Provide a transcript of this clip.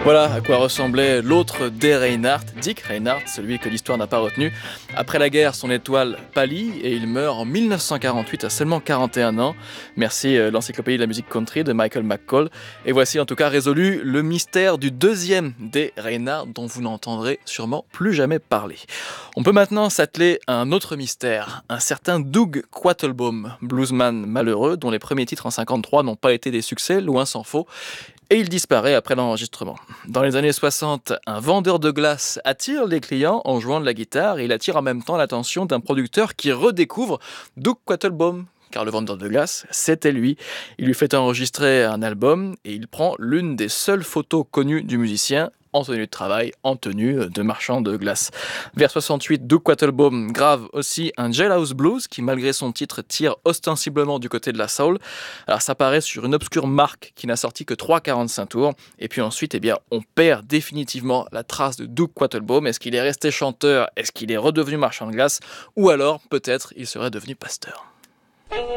Voilà à quoi ressemblait l'autre des Reinhardt, Dick Reinhardt, celui que l'histoire n'a pas retenu. Après la guerre, son étoile pâlit et il meurt en 1948 à seulement 41 ans. Merci l'encyclopédie de la musique country de Michael McCall. Et voici en tout cas résolu le mystère du deuxième des Reinhardt dont vous n'entendrez sûrement plus jamais parler. On peut maintenant s'atteler à un autre mystère, un certain Doug Quattlebaum, bluesman malheureux dont les premiers titres en 53 n'ont pas été des succès, loin s'en faut. Et il disparaît après l'enregistrement. Dans les années 60, un vendeur de glace attire les clients en jouant de la guitare et il attire en même temps l'attention d'un producteur qui redécouvre Doug Quattlebaum. Car le vendeur de glace, c'était lui. Il lui fait enregistrer un album et il prend l'une des seules photos connues du musicien en tenue de travail, en tenue de marchand de glace. Vers 68, Doug Quattlebaum grave aussi un Jailhouse Blues qui, malgré son titre, tire ostensiblement du côté de la soul. Alors ça paraît sur une obscure marque qui n'a sorti que 3,45 tours. Et puis ensuite, on perd définitivement la trace de Doug Quattlebaum. Est-ce qu'il est resté chanteur? Est-ce qu'il est redevenu marchand de glace? Ou alors, peut-être, il serait devenu pasteur.